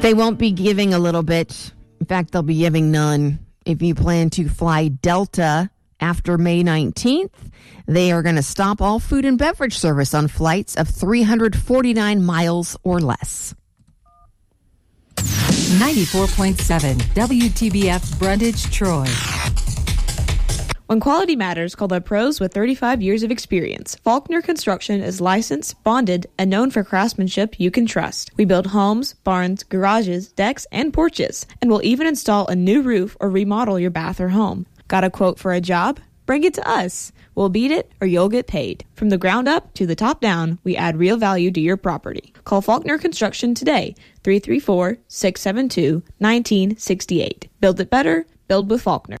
They won't be giving a little bit. In fact, they'll be giving none. If you plan to fly Delta after May 19th, they are going to stop all food and beverage service on flights of 349 miles or less. 94.7 WTBF Brundage, Troy. When quality matters, call the pros with 35 years of experience. Faulkner Construction is licensed, bonded, and known for craftsmanship you can trust. We build homes, barns, garages, decks, and porches, and we'll even install a new roof or remodel your bath or home. Got a quote for a job? Bring it to us. We'll beat it or you'll get paid. From the ground up to the top down, we add real value to your property. Call Faulkner Construction today, 334-672-1968. Build it better, build with Faulkner.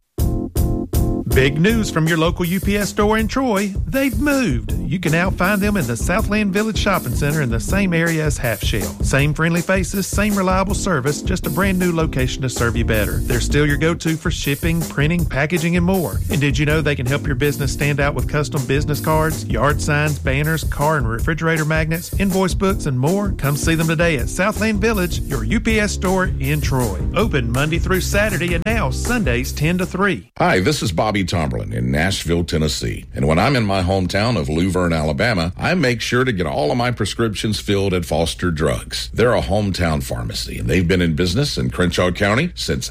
Big news from your local UPS store in Troy. They've moved. You can now find them in the Southland Village Shopping Center in the same area as Half Shell. Same friendly faces, same reliable service, just a brand new location to serve you better. They're still your go-to for shipping, printing, packaging, and more. And did you know they can help your business stand out with custom business cards, yard signs, banners, car and refrigerator magnets, invoice books, and more? Come see them today at Southland Village, your UPS store in Troy. Open Monday through Saturday and now Sundays 10 to 3. Hi, this is Bobby Tomberlin in Nashville, Tennessee. And when I'm in my hometown of Luverne, Alabama, I make sure to get all of my prescriptions filled at Foster Drugs. They're a hometown pharmacy, and they've been in business in Crenshaw County since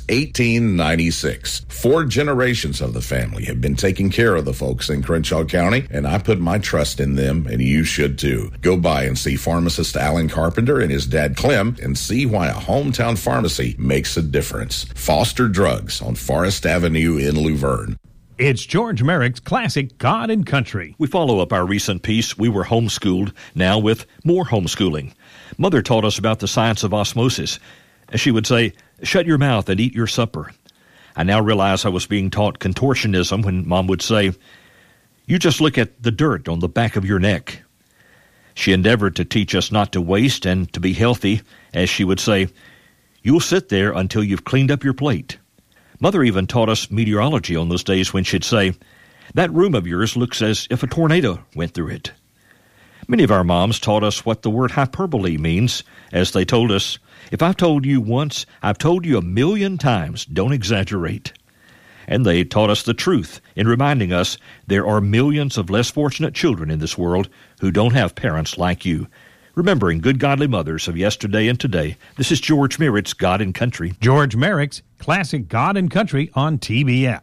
1896. 4 generations of the family have been taking care of the folks in Crenshaw County, and I put my trust in them, and you should too. Go by and see pharmacist Alan Carpenter and his dad Clem and see why a hometown pharmacy makes a difference. Foster Drugs on Forest Avenue in Luverne. It's George Merrick's classic God and Country. We follow up our recent piece, We Were Homeschooled, now with more homeschooling. Mother taught us about the science of osmosis. She would say, shut your mouth and eat your supper. I now realize I was being taught contortionism when Mom would say, you just look at the dirt on the back of your neck. She endeavored to teach us not to waste and to be healthy, as she would say, you'll sit there until you've cleaned up your plate. Mother even taught us meteorology on those days when she'd say, that room of yours looks as if a tornado went through it. Many of our moms taught us what the word hyperbole means, as they told us, if I've told you once, I've told you 1,000,000 times, don't exaggerate. And they taught us the truth in reminding us there are millions of less fortunate children in this world who don't have parents like you. Remembering good godly mothers of yesterday and today, this is George Merritt's God and Country. George Merrick's classic God and Country on TBF.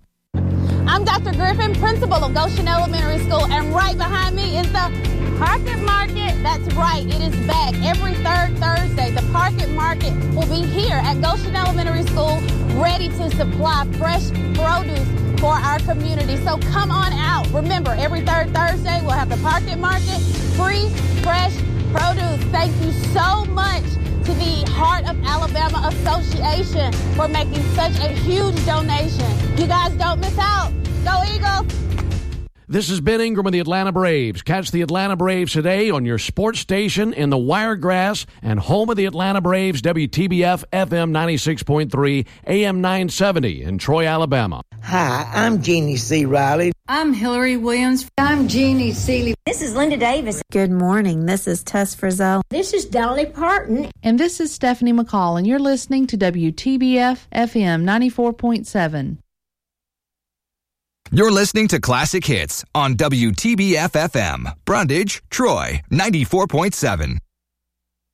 I'm Dr. Griffin, principal of Goshen Elementary School, and right behind me is the Pocket Market. That's right, it is back every third Thursday. The Pocket Market will be here at Goshen Elementary School, ready to supply fresh produce for our community. So come on out. Remember, every third Thursday we'll have the Pocket Market, free, fresh produce. Thank you so much to the Heart of Alabama Association for making such a huge donation. You guys don't miss out. Go Eagles! This is Ben Ingram of the Atlanta Braves. Catch the Atlanta Braves today on your sports station in the Wiregrass and home of the Atlanta Braves, WTBF FM 96.3, AM 970 in Troy, Alabama. Hi, I'm Jeannie C. Riley. I'm Hillary Williams. I'm Jeannie Seeley. This is Linda Davis. Good morning. This is Tess Frizzell. This is Dolly Parton. And this is Stephanie McCall, and you're listening to WTBF FM 94.7. You're listening to Classic Hits on WTBF FM, Brundage, Troy, 94.7.